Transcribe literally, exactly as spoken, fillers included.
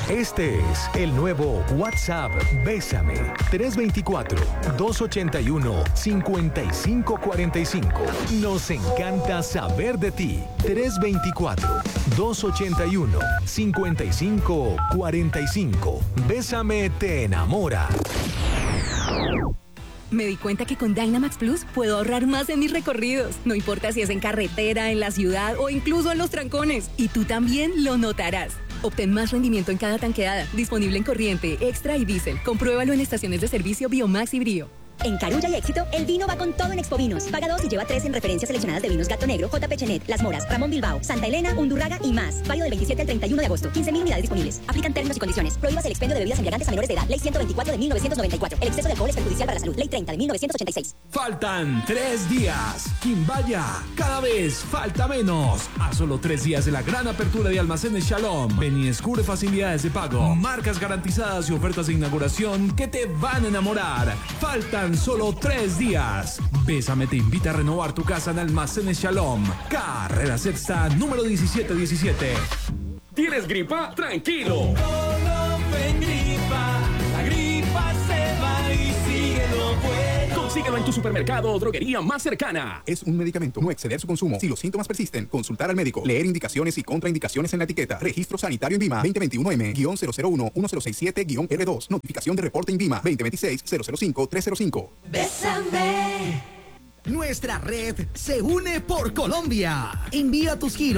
Este es el nuevo WhatsApp Bésame. tres dos cuatro, dos ocho uno, cinco cinco cuatro cinco. Nos encanta saber de ti. tres dos cuatro, dos ocho uno, cinco cinco cuatro cinco. Bésame te enamora. Me di cuenta que con Dynamax Plus puedo ahorrar más en mis recorridos. No importa si es en carretera, en la ciudad o incluso en los trancones. Y tú también lo notarás. Obtén más rendimiento en cada tanqueada. Disponible en corriente, extra y diésel. Compruébalo en estaciones de servicio Biomax y Brio. En Carulla y Éxito, el vino va con todo en Expo Vinos. Paga dos y lleva tres en referencias seleccionadas de vinos Gato Negro, J P Chenet, Las Moras, Ramón Bilbao, Santa Elena, Undurraga y más. Válido del veintisiete al treinta y uno de agosto. quince mil unidades disponibles. Aplican términos y condiciones. Prohíbas el expendio de bebidas embriagantes a menores de edad. Ley ciento veinticuatro de mil novecientos noventa y cuatro. El exceso de alcohol es perjudicial para la salud. Ley treinta de mil novecientos ochenta y seis. Faltan tres días. Quimbaya, cada vez falta menos. A solo tres días de la gran apertura de Almacenes Shalom. Ven y descubre facilidades de pago, marcas garantizadas y ofertas de inauguración que te van a enamorar. Faltan solo tres días. Bésame te invita a renovar tu casa en Almacenes Shalom. Carrera Sexta, número diecisiete diecisiete. ¿Tienes gripa? ¡Tranquilo! La gripa se va y síguelo pues. Consíguelo en tu supermercado o droguería más cercana. Es un medicamento. No exceder su consumo. Si los síntomas persisten, consultar al médico. Leer indicaciones y contraindicaciones en la etiqueta. Registro sanitario en Vima veinte veintiuno M cero cero uno uno cero seis siete R dos. Notificación de reporte en Vima veinte veintiséis cero cero cinco tres cero cinco. Bésame. Nuestra red se une por Colombia. Envía tus giros